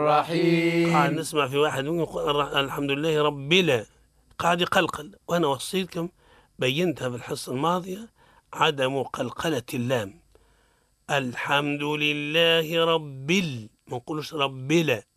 الرحيم. قاعد نسمع في واحد يقول الحمد لله ربنا، قاعد يقلقل، وأنا وصيتكم بينتها في الحصة الماضية عدم قلقلة اللام. الحمد لله ما نقولش ربنا،